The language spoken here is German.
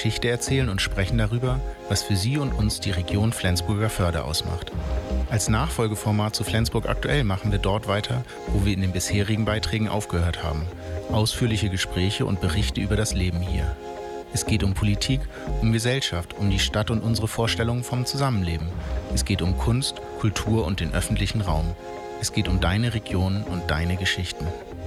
Geschichte erzählen und sprechen darüber, was für Sie und uns die Region Flensburger Förde ausmacht. Als Nachfolgeformat zu Flensburg aktuell machen wir dort weiter, wo wir in den bisherigen Beiträgen aufgehört haben. Ausführliche Gespräche und Berichte über das Leben hier. Es geht um Politik, um Gesellschaft, um die Stadt und unsere Vorstellungen vom Zusammenleben. Es geht um Kunst, Kultur und den öffentlichen Raum. Es geht um deine Region und deine Geschichten.